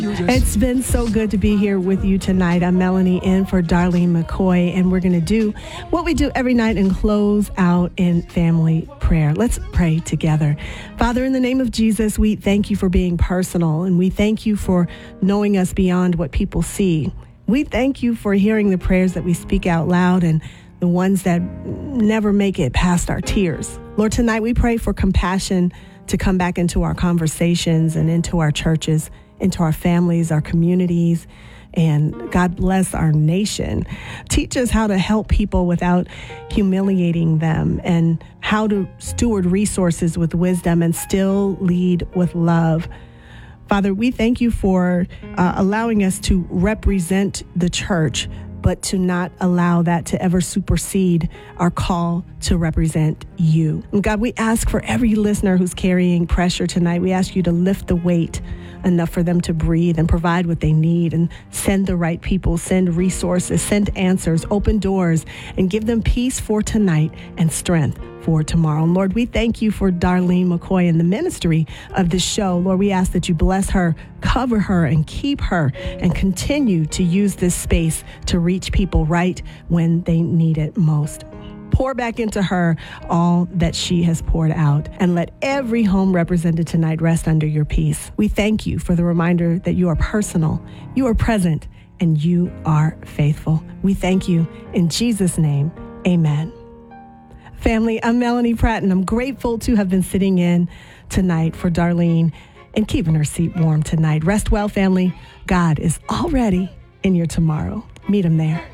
It's been so good to be here with you tonight. I'm Melanie in for Darlene McCoy, and we're going to do what we do every night and close out in family prayer. Let's pray together. Father, in the name of Jesus, we thank you for being personal, and we thank you for knowing us beyond what people see. We thank you for hearing the prayers that we speak out loud and the ones that never make it past our tears. Lord, tonight we pray for compassion to come back into our conversations and into our churches, into our families, our communities, and God bless our nation. Teach us how to help people without humiliating them and how to steward resources with wisdom and still lead with love. Father, we thank you for allowing us to represent the church, but to not allow that to ever supersede our call to represent you. And God, we ask for every listener who's carrying pressure tonight, we ask you to lift the weight enough for them to breathe and provide what they need and send the right people, send resources, send answers, open doors, and give them peace for tonight and strength for tomorrow. And Lord, we thank you for Darlene McCoy and the ministry of this show. Lord, we ask that you bless her, cover her, and keep her, and continue to use this space to reach people right when they need it most. Pour back into her all that she has poured out, and let every home represented tonight rest under your peace. We thank you for the reminder that you are personal, you are present, and you are faithful. We thank you in Jesus' name. Amen. Family, I'm Melanie Pratt, and I'm grateful to have been sitting in tonight for Darlene and keeping her seat warm tonight. Rest well, family. God is already in your tomorrow. Meet him there.